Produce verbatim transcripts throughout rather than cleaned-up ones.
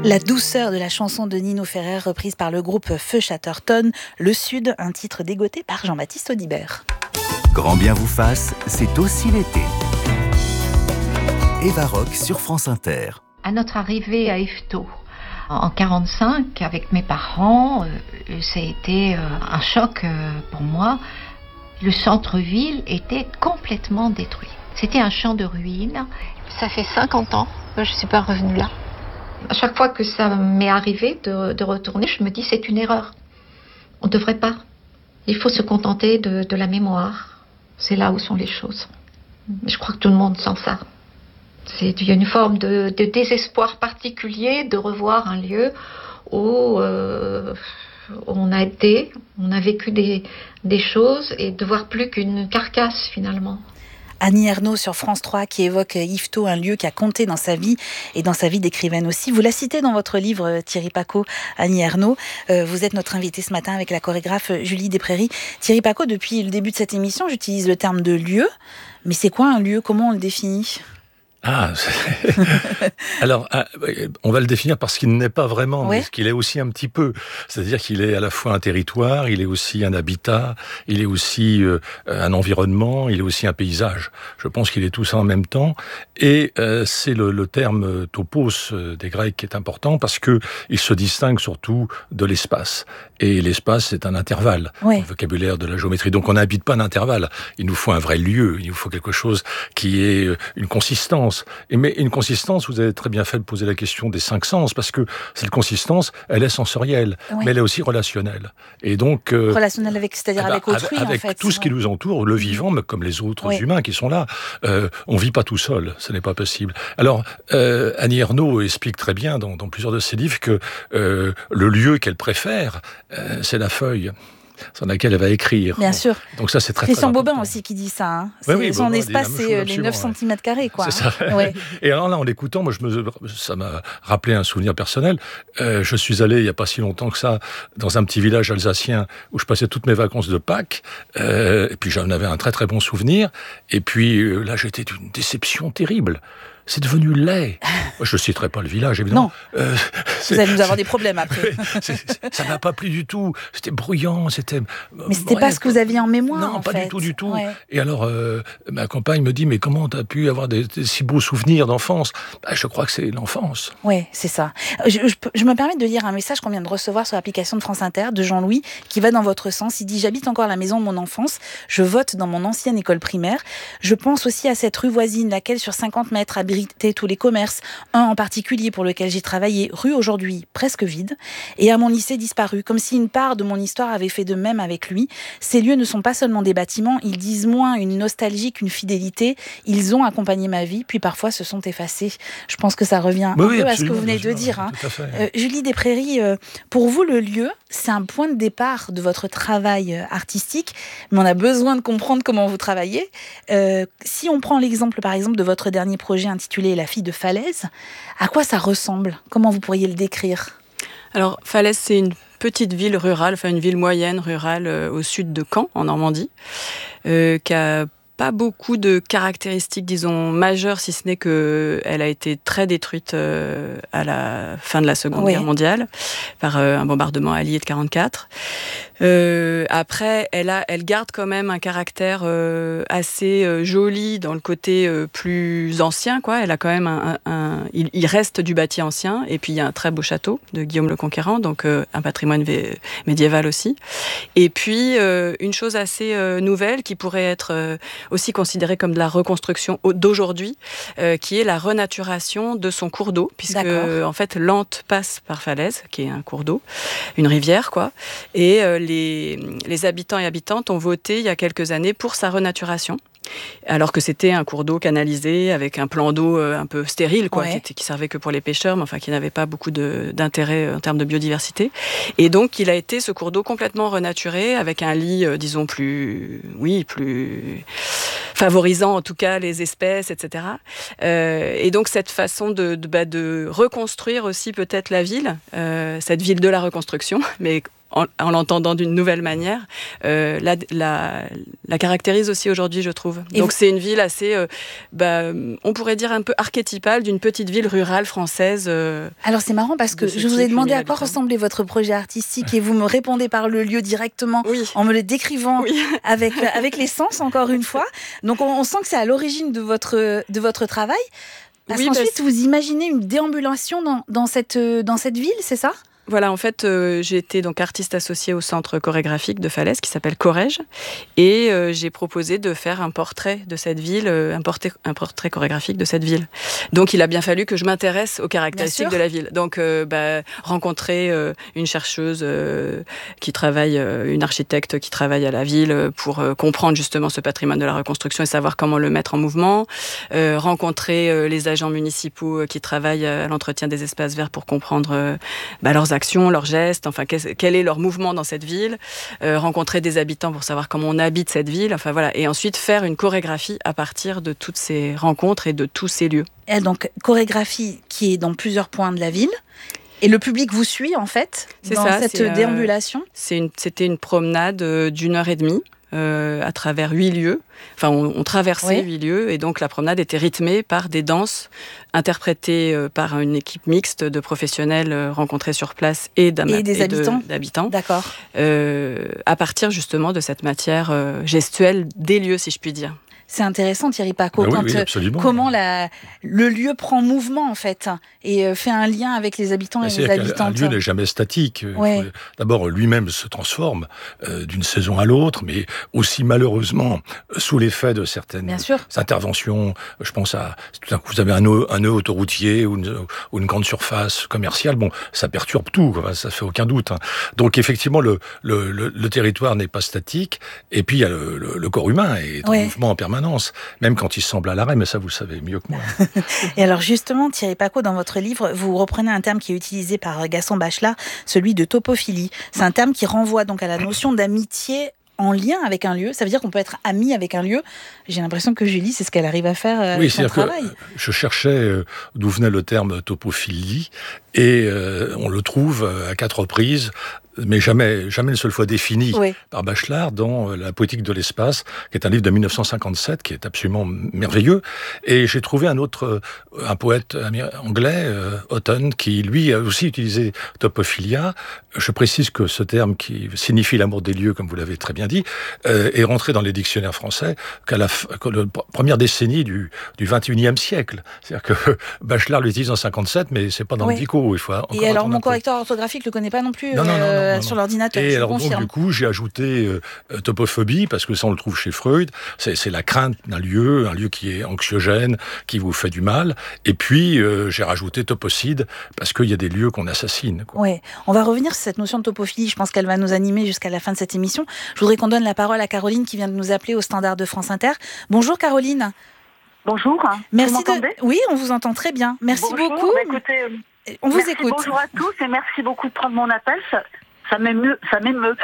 La douceur de la chanson de Nino Ferrer, reprise par le groupe Feu Chatterton, Le Sud, un titre dégoté par Jean-Baptiste Audibert. Grand bien vous fasse, c'est aussi l'été. Eva Rock sur France Inter. À notre arrivée à Yvetot, en quarante-cinq, avec mes parents, euh, ça a été euh, un choc euh, pour moi. Le centre-ville était complètement détruit. C'était un champ de ruines. Ça fait cinquante ans que je ne suis pas revenue là. À chaque fois que ça m'est arrivé de, de retourner, je me dis c'est une erreur. On ne devrait pas. Il faut se contenter de, de la mémoire. C'est là où sont les choses. Je crois que tout le monde sent ça. C'est, il y a une forme de, de désespoir particulier de revoir un lieu où euh, on a été, on a vécu des, des choses et de voir plus qu'une carcasse finalement. Annie Ernaux sur France trois qui évoque Yvetot, un lieu qui a compté dans sa vie et dans sa vie d'écrivaine aussi. Vous la citez dans votre livre, Thierry Pacaud, Annie Ernaux. Euh, vous êtes notre invitée ce matin avec la chorégraphe Julie Desprairies. Thierry Pacaud, depuis le début de cette émission, j'utilise le terme de lieu. Mais c'est quoi un lieu ? Comment on le définit ? Ah, alors, on va le définir parce qu'il n'est pas vraiment, ouais. mais qu'il est aussi un petit peu. C'est-à-dire qu'il est à la fois un territoire, il est aussi un habitat, il est aussi euh, un environnement, il est aussi un paysage. Je pense qu'il est tout ça en même temps. Et euh, c'est le, le terme topos des Grecs qui est important parce que il se distingue surtout de l'espace. Et l'espace, c'est un intervalle, ouais. le vocabulaire de la géométrie. Donc on n'habite pas un intervalle. Il nous faut un vrai lieu, il nous faut quelque chose qui ait une consistance. Et mais une consistance, vous avez très bien fait de poser la question des cinq sens, parce que cette consistance, elle est sensorielle, oui. mais elle est aussi relationnelle. Et donc euh, relationnelle avec, c'est-à-dire eh ben, avec autrui, avec, en fait. Avec tout ce qui nous entoure, le vivant, mais comme les autres oui. humains qui sont là. Euh, on vit pas tout seul, ce n'est pas possible. Alors, euh, Annie Ernaux explique très bien dans, dans plusieurs de ses livres que euh, le lieu qu'elle préfère, euh, c'est la feuille sur laquelle elle va écrire. Bien sûr. Donc ça, c'est très, Christian très Bobin aussi qui dit ça. Hein. Oui, oui, son Bobin espace, c'est les neuf centimètres carrés. Quoi, c'est hein. ça. Ouais. Et alors là, en l'écoutant, moi, je me, ça m'a rappelé un souvenir personnel. Euh, je suis allé, il n'y a pas si longtemps que ça, dans un petit village alsacien où je passais toutes mes vacances de Pâques. Euh, et puis j'en avais un très très bon souvenir. Et puis euh, là, j'étais d'une déception terrible. C'est devenu laid. Je ne citerai pas le village, évidemment. Non. Euh, Vous allez nous avoir des problèmes après. c'est, c'est, ça ne m'a pas plu du tout. C'était bruyant, c'était... Mais ce n'était pas ce que vous aviez en mémoire, Non, en pas fait. du tout, du tout. Ouais. Et alors, euh, ma compagne me dit, mais comment tu as pu avoir des, des si beaux souvenirs d'enfance ? Bah, je crois que c'est l'enfance. Oui, c'est ça. Je, je, je me permets de lire un message qu'on vient de recevoir sur l'application de France Inter, de Jean-Louis, qui va dans votre sens. Il dit « J'habite encore à la maison de mon enfance. Je vote dans mon ancienne école primaire. Je pense aussi à cette rue voisine, laquelle, sur cinquante mètres, abritait tous les commerces, un en particulier pour lequel j'ai travaillé, rue aujourd'hui presque vide, et à mon lycée disparu, comme si une part de mon histoire avait fait de même avec lui. Ces lieux ne sont pas seulement des bâtiments, ils disent moins une nostalgie qu'une fidélité. Ils ont accompagné ma vie, puis parfois se sont effacés. » Je pense que ça revient oui, un oui, peu à ce que vous venez de dire. Hein. Fait, ouais. euh, Julie Desprairies, euh, pour vous, le lieu, c'est un point de départ de votre travail artistique, mais on a besoin de comprendre comment vous travaillez. Euh, si on prend l'exemple, par exemple, de votre dernier projet intitulé « La fille de Falaise », à quoi ça ressemble ? Comment vous pourriez le décrire ? Alors, Falaise, c'est une petite ville rurale, enfin une ville moyenne rurale euh, au sud de Caen, en Normandie, euh, qui a pas beaucoup de caractéristiques, disons, majeures, si ce n'est qu'elle a été très détruite euh, à la fin de la Seconde oui. Guerre mondiale par euh, un bombardement allié de quarante-quatre. Euh, après, elle, a, elle garde quand même un caractère euh, assez euh, joli dans le côté euh, plus ancien, quoi. Elle a quand même un, un, un il, il reste du bâti ancien, et puis il y a un très beau château de Guillaume le Conquérant, donc euh, un patrimoine vé- médiéval aussi. Et puis euh, une chose assez euh, nouvelle qui pourrait être euh, aussi considérée comme de la reconstruction d'aujourd'hui, euh, qui est la renaturation de son cours d'eau, puisque euh, en fait Lente passe par Falaise, qui est un cours d'eau, une rivière, quoi, et euh, Les, les habitants et habitantes ont voté il y a quelques années pour sa renaturation. Alors que c'était un cours d'eau canalisé avec un plan d'eau un peu stérile, quoi, ouais. qui, était, qui servait que pour les pêcheurs, mais enfin qui n'avait pas beaucoup de, d'intérêt en termes de biodiversité. Et donc il a été ce cours d'eau complètement renaturé avec un lit, euh, disons plus, oui, plus favorisant en tout cas les espèces, et cetera. Euh, et donc cette façon de, de, bah, de reconstruire aussi peut-être la ville, euh, cette ville de la reconstruction, mais en, en l'entendant d'une nouvelle manière, euh, la, la, la caractérise aussi aujourd'hui, je trouve. Et Donc vous... c'est une ville assez, euh, bah, on pourrait dire un peu archétypale d'une petite ville rurale française. Euh, Alors c'est marrant parce que je vous ai demandé à quoi ressemblait votre projet artistique et vous me répondez par le lieu directement, oui. en me le décrivant oui. avec, avec les sens, encore une fois. Donc on, on sent que c'est à l'origine de votre, de votre travail. Parce oui, qu'ensuite, parce... vous imaginez une déambulation dans, dans, cette, dans cette ville, c'est ça ? Voilà, en fait, euh, j'ai été donc artiste associée au centre chorégraphique de Falaise qui s'appelle Corrège et euh, j'ai proposé de faire un portrait de cette ville, euh, un, portrait, un portrait chorégraphique de cette ville. Donc, il a bien fallu que je m'intéresse aux caractéristiques de la ville. Donc, euh, bah, rencontrer euh, une chercheuse euh, qui travaille, euh, une architecte qui travaille à la ville pour euh, comprendre justement ce patrimoine de la reconstruction et savoir comment le mettre en mouvement. Euh, rencontrer euh, les agents municipaux qui travaillent à l'entretien des espaces verts pour comprendre euh, bah, leurs actions, leurs gestes, enfin quel est leur mouvement dans cette ville, euh, rencontrer des habitants pour savoir comment on habite cette ville, enfin voilà, et ensuite faire une chorégraphie à partir de toutes ces rencontres et de tous ces lieux. Et donc chorégraphie qui est dans plusieurs points de la ville. Et le public vous suit en fait c'est dans ça, cette c'est, déambulation. euh, c'est une, c'était une promenade d'une heure et demie. Euh, à travers huit lieux. Enfin, on, on traversait huit oui. lieux et donc la promenade était rythmée par des danses interprétées euh, par une équipe mixte de professionnels euh, rencontrés sur place et, et des et habitants. De, d'habitants. D'accord. Euh, à partir justement de cette matière euh, gestuelle des lieux, si je puis dire. C'est intéressant, Thierry Pacaud, ben quand, oui, oui, comment la, le lieu prend mouvement, en fait, et fait un lien avec les habitants et les habitantes. Un lieu n'est jamais statique. Ouais. Faut, d'abord, lui-même se transforme euh, d'une saison à l'autre, mais aussi malheureusement, sous l'effet de certaines interventions. Je pense à, tout d'un coup, vous avez un nœud, un nœud autoroutier ou une, ou une grande surface commerciale. Bon, ça perturbe tout, quoi, ça fait aucun doute. Hein. Donc, effectivement, le, le, le, le territoire n'est pas statique. Et puis, il y a le, le, le corps humain est en ouais. mouvement en permanence. Même quand il semble à l'arrêt, mais ça vous le savez mieux que moi. Et alors justement, Thierry Pacaud, dans votre livre, vous reprenez un terme qui est utilisé par Gaston Bachelard, celui de topophilie. C'est un terme qui renvoie donc à la notion d'amitié en lien avec un lieu. Ça veut dire qu'on peut être ami avec un lieu. J'ai l'impression que Julie, c'est ce qu'elle arrive à faire euh, oui, avec son travail. Que je cherchais euh, d'où venait le terme topophilie et euh, on le trouve à quatre reprises, mais jamais, jamais une seule fois défini oui. par Bachelard dans La poétique de l'espace, qui est un livre de dix-neuf cent cinquante-sept, qui est absolument merveilleux. Et j'ai trouvé un autre, un poète anglais, euh, Houghton, qui lui a aussi utilisé topophilia. Je précise que ce terme qui signifie l'amour des lieux, comme vous l'avez très bien dit, euh, est rentré dans les dictionnaires français qu'à la, qu'à la première décennie du, du vingt et unième siècle. C'est-à-dire que Bachelard l'utilise en cinquante-sept, mais c'est pas dans oui. le dico. Il faut encore et alors, mon correcteur orthographique le connaît pas non plus. Non, non, non, non. Non, non. Sur l'ordinateur, et je alors confirme. donc, du coup, j'ai ajouté euh, topophobie, parce que ça, on le trouve chez Freud. C'est, c'est la crainte d'un lieu, un lieu qui est anxiogène, qui vous fait du mal. Et puis, euh, j'ai rajouté topocide, parce qu'il y a des lieux qu'on assassine. Oui, on va revenir sur cette notion de topophilie. Je pense qu'elle va nous animer jusqu'à la fin de cette émission. Je voudrais qu'on donne la parole à Caroline, qui vient de nous appeler au standard de France Inter. Bonjour, Caroline. Bonjour. Merci vous m'entendez ? de... Oui, on vous entend très bien. Merci bonjour, beaucoup. Bah écoutez, euh, on vous merci, écoute. Bonjour à tous et merci beaucoup de prendre mon appel. Ça... Ça m'émeut, ça m'émeut.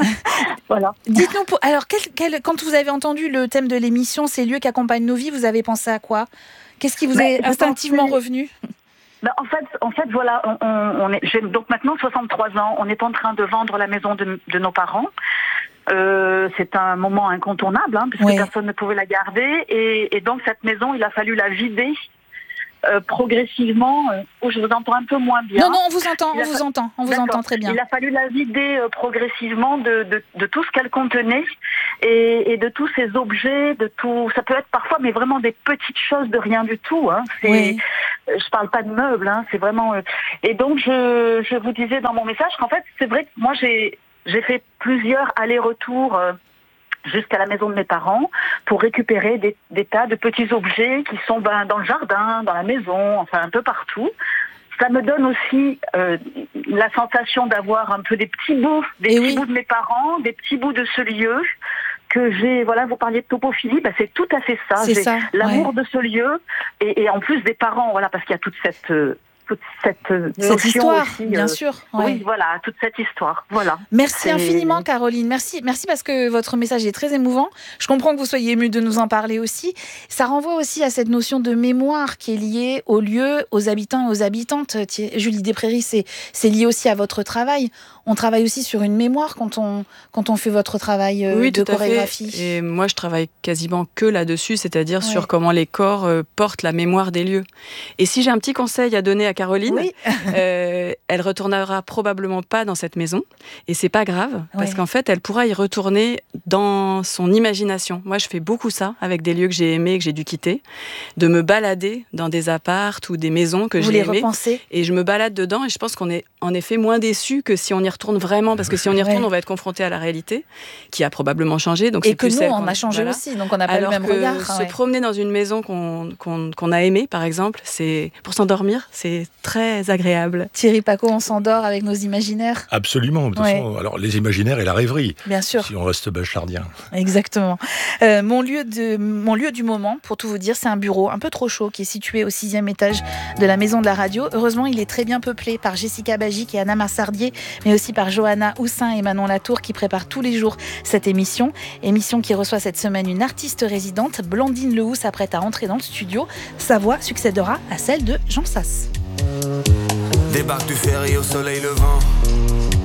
Voilà. Dites-nous, pour, alors, quel, quel, quand vous avez entendu le thème de l'émission, ces lieux qui accompagnent nos vies, vous avez pensé à quoi ? Qu'est-ce qui vous bah, est instinctivement pensais... revenu ? bah, en fait, en fait, voilà, on, on est, j'ai donc maintenant soixante-trois ans. On est en train de vendre la maison de, de nos parents. Euh, c'est un moment incontournable, hein, puisque oui. personne ne pouvait la garder, et, et donc cette maison, il a fallu la vider. Euh, progressivement, euh, où je vous entends un peu moins bien. Non, non, on vous entend, on vous fa... entend, on vous entend très bien. Il a fallu la vider euh, progressivement de, de, de tout ce qu'elle contenait et, et de tous ces objets, de tout. Ça peut être parfois, mais vraiment des petites choses de rien du tout. Hein. C'est, oui. euh, je parle pas de meubles, hein, c'est vraiment. Euh... Et donc, je, je vous disais dans mon message qu'en fait, c'est vrai que moi, j'ai, j'ai fait plusieurs allers-retours. Euh, jusqu'à la maison de mes parents pour récupérer des, des tas de petits objets qui sont ben, dans le jardin, dans la maison, enfin un peu partout. Ça me donne aussi euh, la sensation d'avoir un peu des petits bouts, des Et petits oui. bouts de mes parents, des petits bouts de ce lieu que j'ai. Voilà, vous parliez de topophilie, ben c'est tout à fait ça. C'est j'ai ça, l'amour ouais. de ce lieu et, et en plus des parents, voilà, parce qu'il y a toute cette euh, toute cette Cette notion histoire, aussi, bien euh, sûr. Ouais. Oui, voilà, toute cette histoire. Voilà. Merci C'est- infiniment, Caroline. Merci, merci parce que votre message est très émouvant. Je comprends que vous soyez émue de nous en parler aussi. Ça renvoie aussi à cette notion de mémoire qui est liée aux lieux, aux habitants et aux habitantes. Julie Desprairies, c'est, c'est lié aussi à votre travail. On travaille aussi sur une mémoire quand on, quand on fait votre travail euh, Oui, de tout à chorégraphie. fait. Et moi, je travaille quasiment que là-dessus, c'est-à-dire Ouais. sur comment les corps euh, portent la mémoire des lieux. Et si j'ai un petit conseil à donner à Caroline, Oui. euh, elle retournera probablement pas dans cette maison, et c'est pas grave, parce Ouais. qu'en fait, elle pourra y retourner dans son imagination. Moi, je fais beaucoup ça avec des lieux que j'ai aimés, que j'ai dû quitter, de me balader dans des appartes ou des maisons que Vous j'ai les aimées. repensez. Et je me balade dedans et je pense qu'on est en effet moins déçu que si on y retourne vraiment, parce que si on y retourne, Ouais. on va être confronté à la réalité qui a probablement changé. Donc Et c'est que plus nous, celle on qu'on- a changé voilà. aussi, donc on n'a pas Alors le même que regard. se ouais. promener dans une maison qu'on qu'on qu'on a aimée, par exemple, c'est pour s'endormir, c'est très agréable. Thierry Paco, on s'endort avec nos imaginaires. Absolument. De toute Ouais. façon, alors les imaginaires et la rêverie, Bien sûr. si on reste bachelardien. Exactement. Euh, mon, lieu de, mon lieu du moment, pour tout vous dire, c'est un bureau un peu trop chaud qui est situé au sixième étage de la Maison de la Radio. Heureusement, il est très bien peuplé par Jessica Bagic et Anna Massardier, mais aussi par Johanna Houssin et Manon Latour qui préparent tous les jours cette émission. Émission qui reçoit cette semaine une artiste résidente. Blandine Lehous s'apprête à entrer dans le studio. Sa voix succédera à celle de Jean Sas. Débarque du ferry au soleil levant.